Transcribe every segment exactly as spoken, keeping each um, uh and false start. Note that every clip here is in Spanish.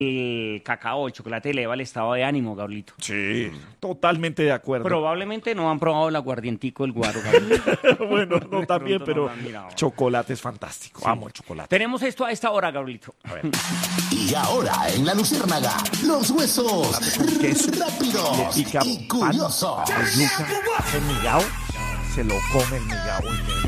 el cacao, el chocolate eleva el estado de ánimo, Gablito. Sí, totalmente de acuerdo. Probablemente no han probado el aguardientico, el guaro, Gablito. Bueno, no también, pronto pero no lo han mirado. chocolate es fantástico. Sí. Amo el chocolate. Tenemos esto a esta hora, Gablito. A ver. Y ahora en la Luciérnaga, los huesos queso. rápidos Le pica y pan, curiosos. yuca, el migao, se lo come el migao.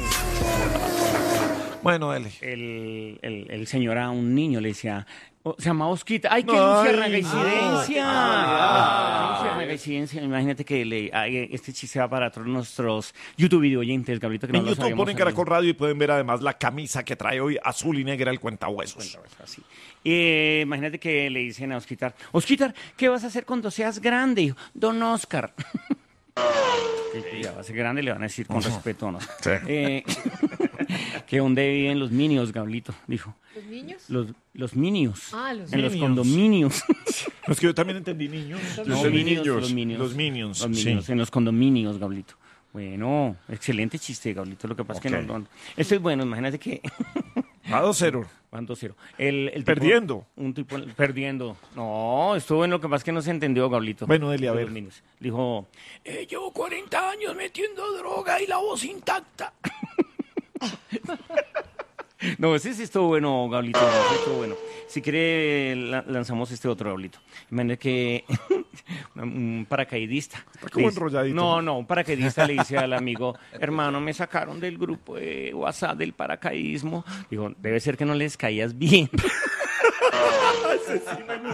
Bueno, dele. El, el, el señor a un niño le decía, oh, se llama Osquita. ¡Ay, qué Ay, luciérnaga incidencia! ah, ¡Qué luciérnaga incidencia! Imagínate que le, ay, este chiste va para todos nuestros YouTube video oyentes, Gablito, que no En lo YouTube sabíamos ponen salir. Caracol Radio y pueden ver además la camisa que trae hoy, azul y negra, el cuentahuesos. Así. Eh, imagínate que le dicen a Osquitar, Osquitar, ¿qué vas a hacer cuando seas grande? Dijo, Don Oscar. Ya va a ser grande, le van a decir con respeto, ¿no? Sí. Eh, que dónde viven los minions, Gablito, dijo. ¿Los niños? Los, los minions. Ah, los en los Minions. condominios. Es que yo también entendí niños. Yo No, entendí minions, niños. los minions. Los minions, Los minions, sí. en los condominios, Gablito. Bueno, excelente chiste, Gablito. Lo que pasa es Ok. que no, no. Esto es bueno, imagínate que. A dos cero. Van dos cero. El, el tipo- Perdiendo. un tipo perdiendo. No, estuvo bueno, lo que pasa es que no se entendió, Gablito. Bueno, dele, a De ver. los minions. Dijo, eh, llevo cuarenta años metiendo droga y la voz intacta. No, ese sí estuvo bueno, Gablito. Ese estuvo bueno. Si quiere, la- lanzamos este otro, Gablito. Imagínate que un paracaidista. como le dice- enrolladito. No, no, un paracaidista le dice al amigo, hermano, me sacaron del grupo de WhatsApp del paracaidismo. Dijo, debe ser que no les caías bien.